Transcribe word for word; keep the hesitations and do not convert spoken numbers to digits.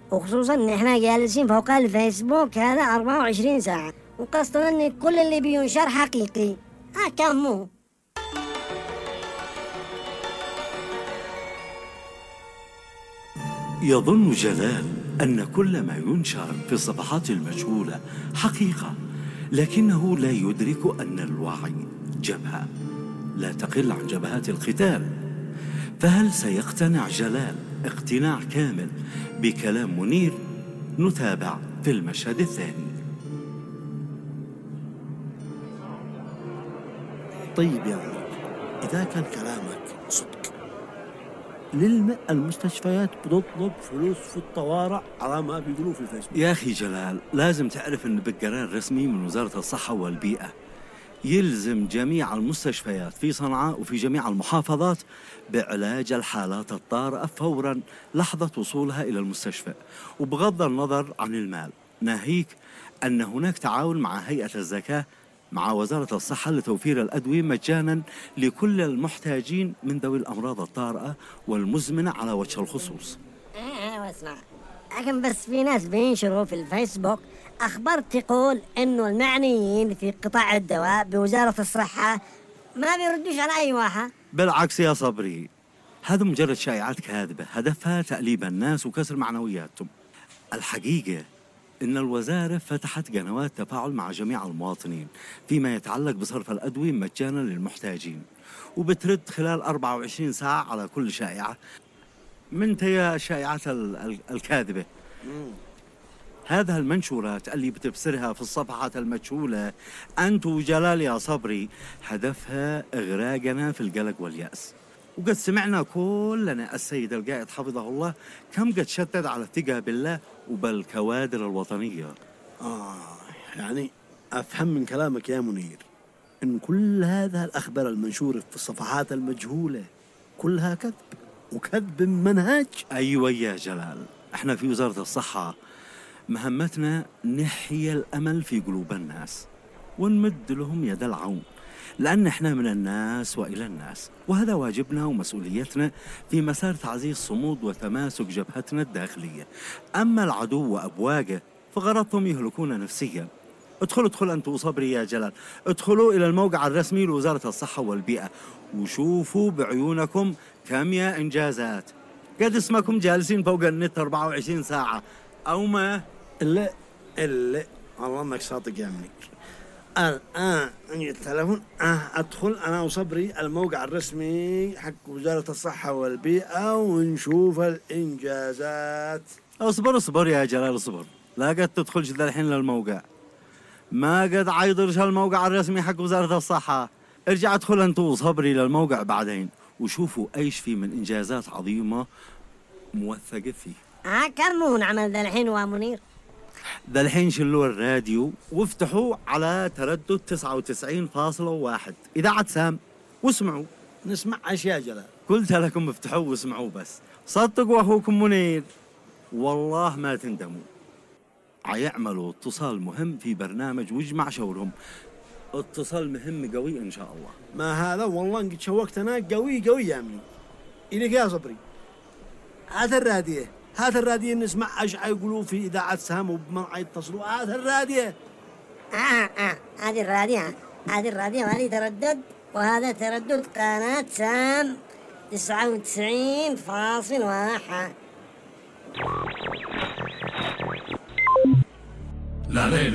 وخصوصا ان احنا جالسين فوق الفيسبوك هذا أربعة وعشرين ساعة، وقصدنا ان كل اللي بينشر حقيقي. ها كمو. يظن جلال أن كل ما ينشر في الصفحات المجهولة حقيقة، لكنه لا يدرك أن الوعي جبهة لا تقل عن جبهات القتال. فهل سيقتنع جلال اقتناع كامل بكلام منير؟ نتابع في المشهد الثاني. طيب يا منير، إذا كان كلامك صدق، للم المستشفيات بتطلب فلوس في الطوارئ على ما بيقولوا في الفيسبوك. يا أخي جلال، لازم تعرف أن بقرار رسمي من وزارة الصحة والبيئة يلزم جميع المستشفيات في صنعاء وفي جميع المحافظات بعلاج الحالات الطارئة فورا لحظة وصولها إلى المستشفى، وبغض النظر عن المال. ناهيك أن هناك تعاون مع هيئة الزكاة مع وزارة الصحة لتوفير الأدوية مجانا لكل المحتاجين من ذوي الأمراض الطارئة والمزمنة على وجه الخصوص. ايه واسمع، لكن بس في ناس بينشروا في الفيسبوك أخبار تقول إنه المعنيين في قطاع الدواء بوزارة الصحة ما بيردوش على أي واحد. بالعكس يا صبري، هذا مجرد شائعات كاذبة هدفها تأليب الناس وكسر معنوياتهم. الحقيقة إن الوزارة فتحت قنوات تفاعل مع جميع المواطنين فيما يتعلق بصرف الأدوية مجانا للمحتاجين، وبترد خلال أربعة وعشرين ساعة على كل شائعة من تيا الشائعات الكاذبة. هذا المنشورات اللي بتبصرها في الصفحات المجهولة أنت وجلال يا صبري هدفها إغراقنا في القلق واليأس. وقد سمعنا كلنا السيد القائد حفظه الله كم قد شدد على الثقة بالله وبالكوادر الوطنية. آه يعني أفهم من كلامك يا منير إن كل هذا الأخبار المنشورة في الصفحات المجهولة كلها كذب، وكذب منهج. أيوة يا جلال، احنا في وزارة الصحة مهمتنا نحيي الأمل في قلوب الناس ونمد لهم يد العون، لأن احنا من الناس وإلى الناس، وهذا واجبنا ومسؤوليتنا في مسار تعزيز صمود وتماسك جبهتنا الداخلية. أما العدو وأبواقه فغرضهم يهلكون نفسيا. ادخلوا ادخل أنتوا وصبري يا جلال، ادخلوا إلى الموقع الرسمي لوزارة الصحة والبيئة وشوفوا بعيونكم كم يا إنجازات. قد اسمكم جالسين فوق النت أربعة وعشرين ساعة أو ما؟ اللي اللي والله انك صادق يا منير. الآن عندي التلفون، أه أدخل أنا وصبري الموقع الرسمي حق وزارة الصحة والبيئة ونشوف الإنجازات. اصبر اصبر يا جلال اصبر، لا قد تدخلش ذا الحين للموقع، ما قد عايضرش الموقع الرسمي حق وزارة الصحة. ارجع ادخل أنت وصبري للموقع بعدين وشوفوا ايش في من إنجازات عظيمة موثقة فيه. ها كمو نعمل ذا الحين ومنير؟ ذا الحين شلوا الراديو وافتحوا على تردد تسعة وتسعين فاصلة واحد إذاعة سام واسمعوا. نسمع أشياء جلال. قلت لكم افتحوا واسمعوا بس. صدقوا أخوكم منير والله ما تندموا. عيعملوا اتصال مهم في برنامج واجمع شورهم، اتصال مهم قوي إن شاء الله. ما هذا والله قد شوقتنا قوي قوي يا مني. إليك يا صبري، هات الرادية هات الرادية نسمع ايش يقولوا في إذاعة سام وبمنع يتصلوا. هات الرادية. آه آه هذه الرادية، هذه الرادية وهذه تردد، وهذا تردد قناة سام تسعة وتسعين فاصل واحد. La